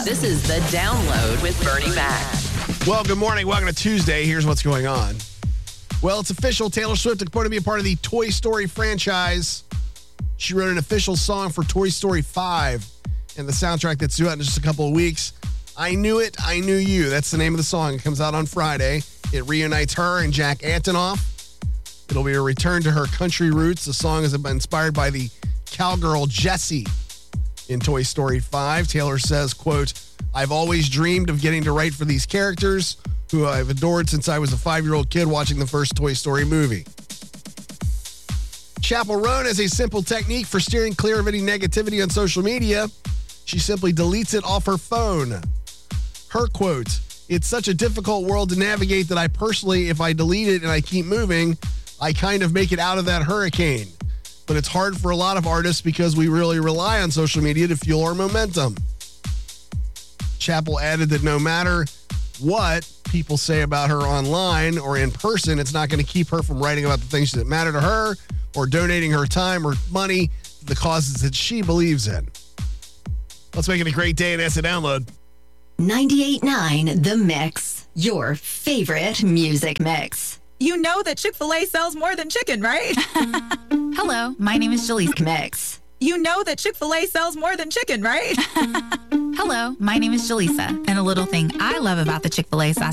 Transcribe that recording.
This is The Download with Bernie Mac. Well, good morning. Welcome to Tuesday. Here's what's going on. Well, it's official. Taylor Swift is going to be a part of the Toy Story franchise. She wrote an official song for Toy Story 5 and the soundtrack that's due out in just a couple of weeks. I Knew It, I Knew You. That's the name of the song. It comes out on Friday. It reunites her and Jack Antonoff. It'll be a return to her country roots. The song has been inspired by the cowgirl Jessie in Toy Story 5. Taylor says, quote, "I've always dreamed of getting to write for these characters who I've adored since I was a 5-year-old kid watching the first Toy Story movie." Chappell Roan has a simple technique for steering clear of any negativity on social media. She simply deletes it off her phone. Her quote, "It's such a difficult world to navigate that I personally, if I delete it and I keep moving, I kind of make it out of that hurricane. But it's hard for a lot of artists because we really rely on social media to fuel our momentum." Chappell added that no matter what people say about her online or in person, it's not going to keep her from writing about the things that matter to her or donating her time or money to the causes that she believes in. Let's make it a great day and that's a download. 98.9 The Mix, your favorite music mix. You know that Chick-fil-A sells more than chicken, right? Hello, my name is Jaleesa. Mix. You know that Chick-fil-A sells more than chicken, right? Hello, my name is Jaleesa, and a little thing I love about the Chick-fil-A sauce